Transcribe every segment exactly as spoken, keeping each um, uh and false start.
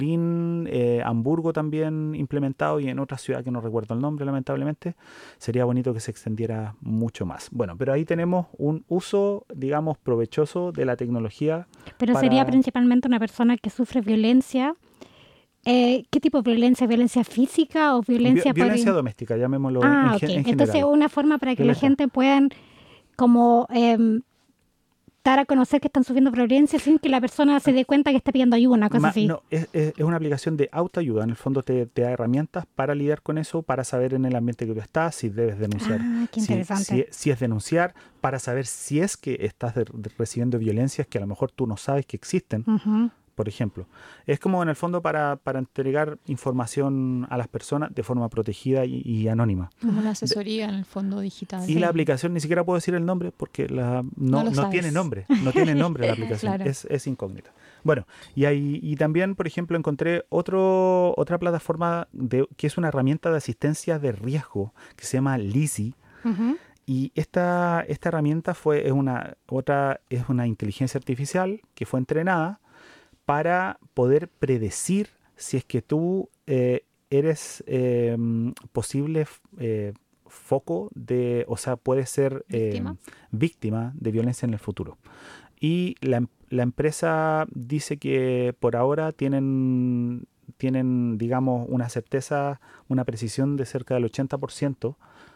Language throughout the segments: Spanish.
Berlín, eh, Hamburgo también implementado y en otra ciudad que no recuerdo el nombre lamentablemente. Sería bonito que se extendiera mucho más. Bueno, pero ahí tenemos un uso, digamos, provechoso de la tecnología. Pero para... sería principalmente una persona que sufre violencia. Eh, ¿Qué tipo de violencia? ¿Violencia física o violencia Vi- por...? violencia doméstica, llamémoslo en, Ah, en ok. gen- en Entonces general. una forma para que la Violencia. gente pueda como em, dar a conocer que están sufriendo violencia sin que la persona se dé cuenta que está pidiendo ayuda, una cosa Ma- así. no, es, es- es una aplicación de autoayuda. En el fondo te, te da herramientas para lidiar con eso, para saber en el ambiente que tú estás, si debes denunciar, Ah, qué si, interesante. si, si es denunciar, para saber si es que estás de- de- recibiendo violencias que a lo mejor tú no sabes que existen, Ujú. por ejemplo. Es como en el fondo para, para entregar información a las personas de forma protegida y, y anónima. Como una De- asesoría en el fondo digital. y Sí. la aplicación, ni siquiera puedo decir el nombre porque la, No no, lo no tiene sabes. nombre, no tiene nombre la aplicación, Claro. es, es incógnita. Bueno, y, ahí, y también, por ejemplo, encontré otro, otra plataforma de, que es una herramienta de asistencia de riesgo que se llama Lizzy. Ujú. Y esta, esta herramienta fue, es, una, otra, es una inteligencia artificial que fue entrenada para poder predecir si es que tú eh, eres eh, posible eh, foco de, o sea, puedes ser eh, ¿Víctima? víctima de violencia en el futuro. Y la, em- la empresa dice que por ahora tienen, tienen, digamos, una certeza, una precisión de cerca del ochenta por ciento.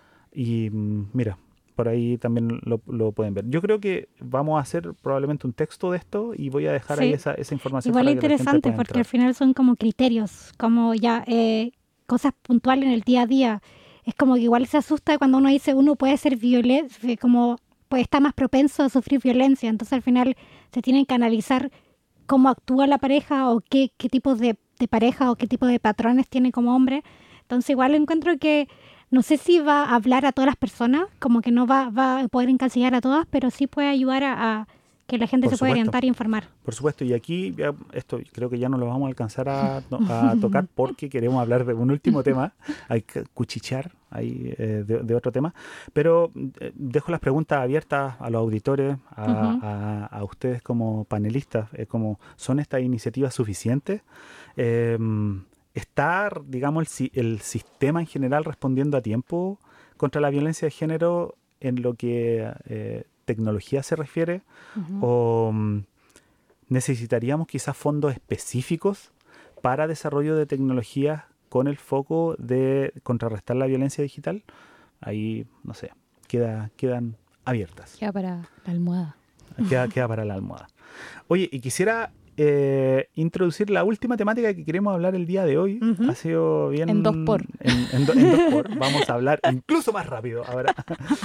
Y mm, mira, por ahí también lo, lo pueden ver. Yo creo que vamos a hacer probablemente un texto de esto y voy a dejar ahí Sí. esa, esa información Igual para es que la gente interesante pueda porque al entrar. final son como criterios, como ya eh, cosas puntuales en el día a día. Es como que igual se asusta cuando uno dice uno puede ser violento, como pues está más propenso a sufrir violencia. Entonces al final se tienen que analizar cómo actúa la pareja o qué, qué tipos de, de pareja o qué tipo de patrones tiene como hombre. Entonces igual encuentro que no sé si va a hablar a todas las personas, como que no va, va a poder encasillar a todas, pero sí puede ayudar a, a que la gente Por se pueda supuesto. orientar y informar. Por supuesto, y aquí ya esto creo que ya no lo vamos a alcanzar a, no- a tocar porque queremos hablar de un último tema, hay que cuchichear ahí eh, de, de otro tema, pero eh, dejo las preguntas abiertas a los auditores, a, Ujú. a- a ustedes como panelistas, eh, como ¿son estas iniciativas suficientes? Eh, ¿Está, digamos, el, si- el sistema en general respondiendo a tiempo contra la violencia de género en lo que eh, tecnología se refiere? Ujú. ¿O mm, necesitaríamos quizás fondos específicos para desarrollo de tecnologías con el foco de contrarrestar la violencia digital? Ahí, no sé, queda, quedan abiertas. Queda para la almohada. Queda, queda para la almohada. Oye, y quisiera eh, introducir la última temática que queremos hablar el día de hoy. Ujú. Ha sido bien... En dos por. En, en do- en dos por. Vamos a hablar incluso más rápido ahora.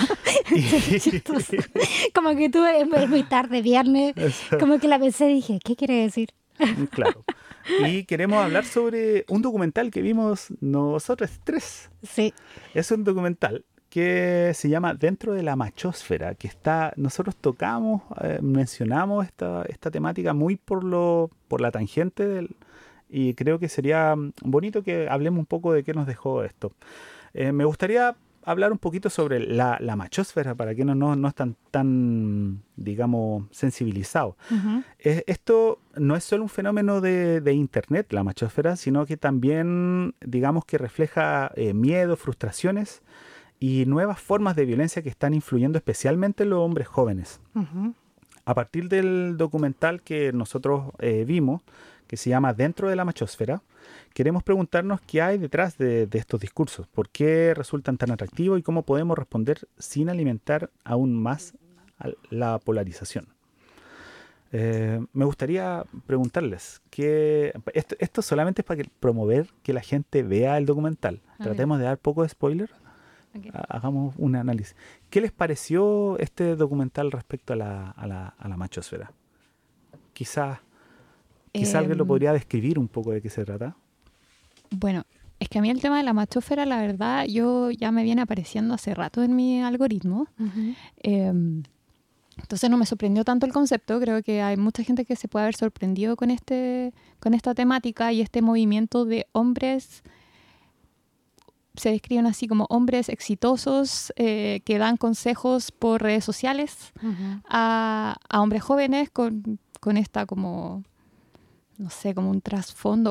Qué chistoso. Como que tú es es muy tarde, viernes, Eso. como que la pensé y dije, ¿qué quiere decir? Claro. Y queremos hablar sobre un documental que vimos nosotros tres. Sí, Es un documental que se llama Dentro de la Machósfera, que está, nosotros tocamos, eh, mencionamos esta, esta temática muy por lo, por la tangente del, y creo que sería mm, bonito que hablemos un poco de qué nos dejó esto. Eh, me gustaría hablar un poquito sobre la, la machósfera para que no, no, no están tan, digamos, sensibilizados. ujú, Eh, esto no es solo un fenómeno de, de Internet, la machósfera, sino que también, digamos, que refleja eh, miedo, frustraciones y nuevas formas de violencia que están influyendo especialmente en los hombres jóvenes. ujú. A partir del documental que nosotros eh, vimos, que se llama Dentro de la Machósfera, queremos preguntarnos qué hay detrás de, de estos discursos, por qué resultan tan atractivos y cómo podemos responder sin alimentar aún más a la polarización. Eh, me gustaría preguntarles que esto, esto solamente es para que- promover que la gente vea el documental. Ok. Tratemos de dar poco de spoiler. Ok. Ha- Hagamos un análisis. ¿Qué les pareció este documental respecto a la, a la, a la machosfera? Quizás quizá alguien lo Em, podría describir un poco de qué se trata. Bueno, es que a mí el tema de la machósfera, la verdad, yo ya me viene apareciendo hace rato en mi algoritmo. Ujú. Eh, entonces no me sorprendió tanto el concepto. Creo que hay mucha gente que se puede haber sorprendido con, este, con esta temática y este movimiento de hombres. Se describen así como hombres exitosos eh, que dan consejos por redes sociales Ujú. a, a hombres jóvenes con, con esta como, no sé, como un trasfondo